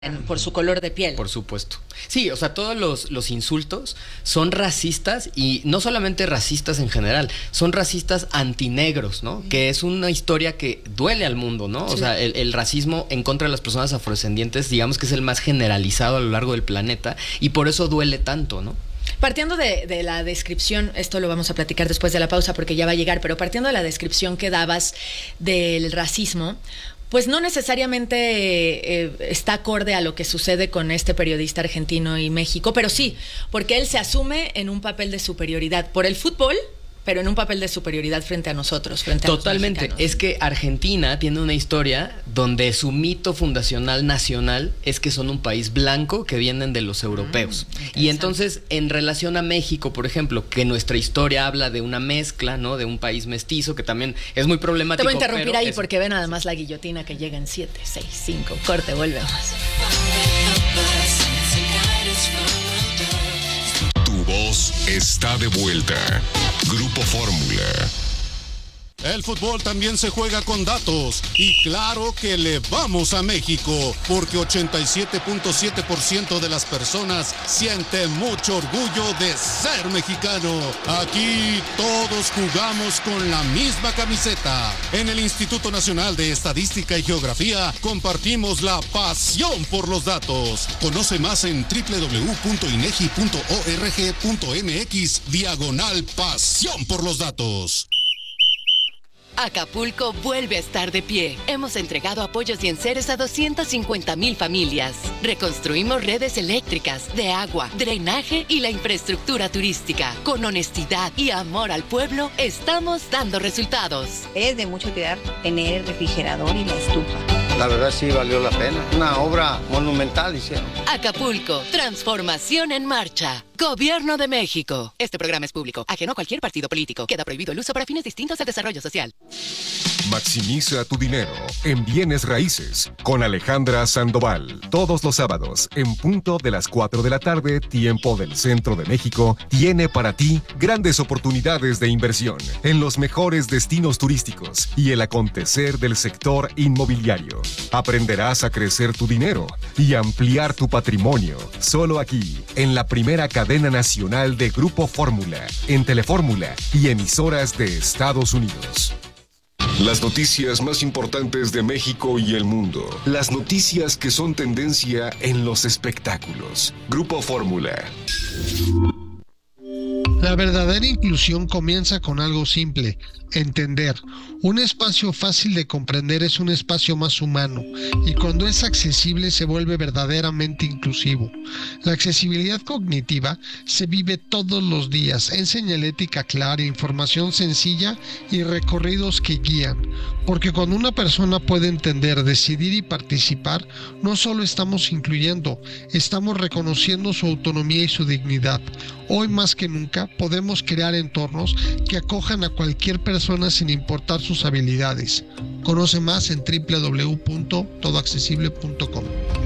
por su color de piel. Por supuesto. Sí, o sea, todos los insultos son racistas y no solamente racistas en general, son racistas antinegros, ¿no? Que es una historia que duele al mundo, ¿no? Sí. O sea, el racismo en contra de las personas afrodescendientes, digamos que es el más generalizado a lo largo del planeta y por eso duele tanto, ¿no? Partiendo de la descripción, esto lo vamos a platicar después de la pausa porque ya va a llegar, pero partiendo de la descripción que dabas del racismo, pues no necesariamente está acorde a lo que sucede con este periodista argentino y México, pero sí, porque él se asume en un papel de superioridad por el fútbol, pero en un papel de superioridad frente a nosotros, frente a Totalmente. los mexicanos. Es que Argentina tiene una historia donde su mito fundacional nacional es que son un país blanco que vienen de los europeos. Y entonces, en relación a México, por ejemplo, que nuestra historia habla de una mezcla, ¿no? De un país mestizo, que también es muy problemático. Te voy a interrumpir ahí es... porque ve nada más la guillotina que llega en 7, 6, 5. Corte, volvemos. Tu voz está de vuelta. Grupo Fórmula. El fútbol también se juega con datos y claro que le vamos a México porque 87.7% de las personas sienten mucho orgullo de ser mexicano. Aquí todos jugamos con la misma camiseta. En el Instituto Nacional de Estadística y Geografía compartimos la pasión por los datos. Conoce más en www.inegi.org.mx/pasión por los datos. Acapulco vuelve a estar de pie. Hemos entregado apoyos y enseres a 250,000 familias. Reconstruimos redes eléctricas, de agua, drenaje y la infraestructura turística. Con honestidad y amor al pueblo, estamos dando resultados. Es de mucha utilidad tener el refrigerador y la estufa. La verdad sí valió la pena. Una obra monumental hicieron. Acapulco, transformación en marcha. Gobierno de México. Este programa es público, ajeno a cualquier partido político. Queda prohibido el uso para fines distintos al desarrollo social. Maximiza tu dinero en bienes raíces con Alejandra Sandoval. Todos los sábados, en punto de las 4 de la tarde, tiempo del centro de México, tiene para ti grandes oportunidades de inversión en los mejores destinos turísticos y el acontecer del sector inmobiliario. Aprenderás a crecer tu dinero y ampliar tu patrimonio. Solo aquí, en la primera cadena nacional de Grupo Fórmula, en Telefórmula y emisoras de Estados Unidos. Las noticias más importantes de México y el mundo. Las noticias que son tendencia en los espectáculos. Grupo Fórmula. La verdadera inclusión comienza con algo simple: entender. Un espacio fácil de comprender es un espacio más humano, y cuando es accesible se vuelve verdaderamente inclusivo. La accesibilidad cognitiva se vive todos los días en señalética clara, información sencilla y recorridos que guían. Porque cuando una persona puede entender, decidir y participar, no solo estamos incluyendo, estamos reconociendo su autonomía y su dignidad. Hoy más que nunca podemos crear entornos que acojan a cualquier persona sin importar sus habilidades. Conoce más en www.todoaccesible.com.